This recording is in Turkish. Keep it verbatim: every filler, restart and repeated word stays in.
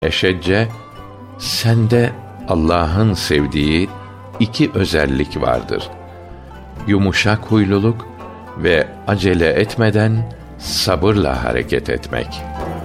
Eşecce, sende Allah'ın sevdiği iki özellik vardır: yumuşak huyluluk ve acele etmeden sabırla hareket etmek.